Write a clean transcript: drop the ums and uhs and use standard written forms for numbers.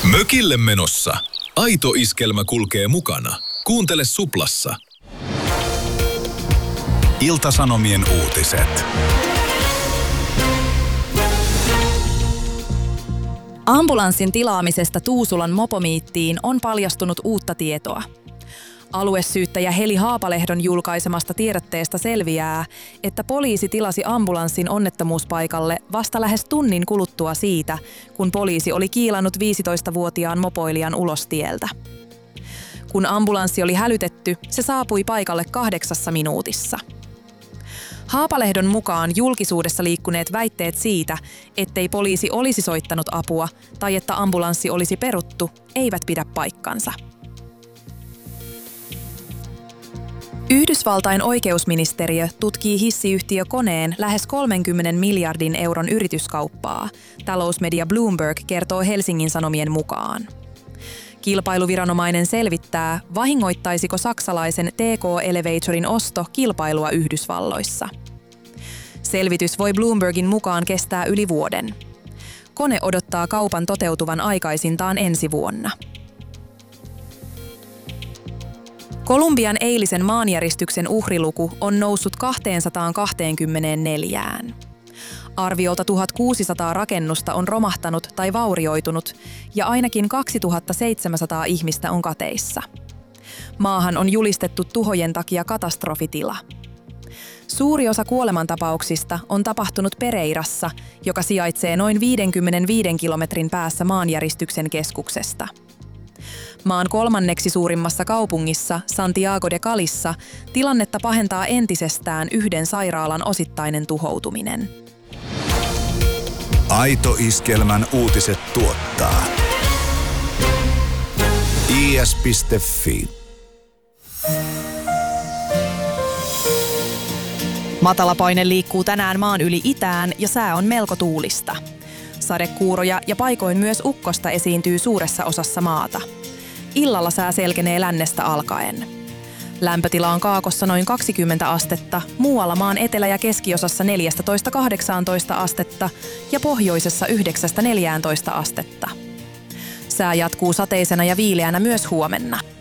Mökille menossa. Aito iskelmä kulkee mukana. Kuuntele Suplassa. Ilta-Sanomien uutiset. Ambulanssin tilaamisesta Tuusulan mopomiittiin on paljastunut uutta tietoa. Aluesyyttäjä Heli Haapalehdon julkaisemasta tiedotteesta selviää, että poliisi tilasi ambulanssin onnettomuuspaikalle vasta lähes tunnin kuluttua siitä, kun poliisi oli kiilannut 15-vuotiaan mopoilijan ulos tieltä. Kun ambulanssi oli hälytetty, se saapui paikalle 8 minuutissa. Haapalehdon mukaan julkisuudessa liikkuneet väitteet siitä, ettei poliisi olisi soittanut apua tai että ambulanssi olisi peruttu, eivät pidä paikkansa. Yhdysvaltain oikeusministeriö tutkii hissiyhtiö Koneen lähes 30 miljardin euron yrityskauppaa, talousmedia Bloomberg kertoo Helsingin Sanomien mukaan. Kilpailuviranomainen selvittää, vahingoittaisiko saksalaisen TK Elevatorin osto kilpailua Yhdysvalloissa. Selvitys voi Bloombergin mukaan kestää yli vuoden. Kone odottaa kaupan toteutuvan aikaisintaan ensi vuonna. Kolumbian eilisen maanjäristyksen uhriluku on noussut 224. Arviolta 1600 rakennusta on romahtanut tai vaurioitunut ja ainakin 2700 ihmistä on kateissa. Maahan on julistettu tuhojen takia katastrofitila. Suuri osa kuolemantapauksista on tapahtunut Pereirassa, joka sijaitsee noin 55 kilometrin päässä maanjäristyksen keskuksesta. Maan 3. suurimmassa kaupungissa Santiago de Calissa tilannetta pahentaa entisestään yhden sairaalan osittainen tuhoutuminen. Aito iskelmän uutiset tuottaa is.fi. Matalapaine liikkuu tänään maan yli itään ja sää on melko tuulista. Sadekuuroja ja paikoin myös ukkosta esiintyy suuressa osassa maata. Illalla sää selkenee lännestä alkaen. Lämpötila on Kaakossa noin 20 astetta, muualla maan etelä- ja keskiosassa 14–18 astetta ja pohjoisessa 9–14 astetta. Sää jatkuu sateisena ja viileänä myös huomenna.